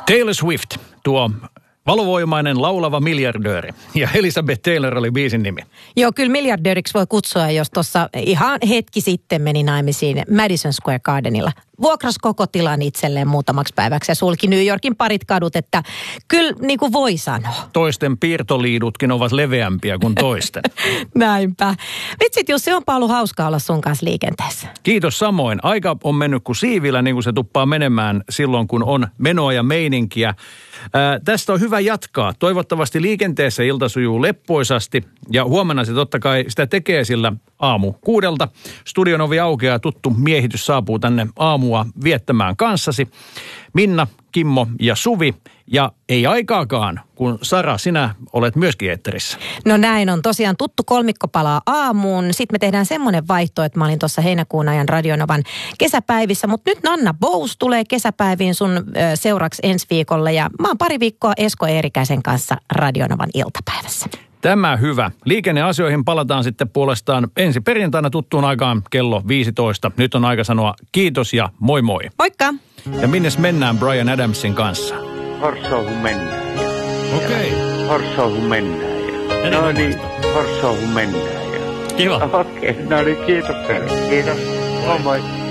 Taylor Swift, tuo valovoimainen laulava miljardööri. Ja Elizabeth Taylor oli biisin nimi. Joo, kyllä miljardööriksi voi kutsua, jos tuossa ihan hetki sitten meni naimisiin Madison Square Gardenilla. Vuokras koko tilan itselleen muutamaksi päiväksi ja sulki New Yorkin parit kadut, että kyllä niin kuin voi sanoa. Toisten piirtoliidutkin ovat leveämpiä kuin toisten. Näinpä. Vitsit Jussi, onpa ollut hauskaa olla sun kanssa liikenteessä. Kiitos samoin. Aika on mennyt kuin siivillä, niin kuin se tuppaa menemään silloin, kun on menoa ja meininkiä. Tästä on hyvä jatkaa. Toivottavasti liikenteessä ilta sujuu leppoisasti ja huomenna se totta kai sitä tekee, sillä aamu 6 studion ovi aukeaa, tuttu miehitys saapuu tänne aamua viettämään kanssasi. Minna, Kimmo ja Suvi. Ja ei aikaakaan, kun Sara, sinä olet myöskin eetterissä. No näin on. Tosiaan tuttu kolmikko palaa aamuun. Sitten me tehdään semmoinen vaihto, että mä olin tuossa heinäkuun ajan Radionovan kesäpäivissä. Mutta nyt Nanna Bous tulee kesäpäiviin sun seuraksi ensi viikolle. Ja mä oon pari viikkoa Esko Eerikäisen kanssa Radionovan iltapäivässä. Tämä hyvä. Liikenneasioihin palataan sitten puolestaan ensi perjantaina tuttuun aikaan kello 15. Nyt on aika sanoa kiitos ja moi moi. Moikka! Ja minnes mennään Bryan Adamsin kanssa? Horsoohun mennään. Okei. Horsoohun mennään. No niin, Horsoohun mennään. Kiva. Okei, no niin, kiitos. Kiitos. Moi moi.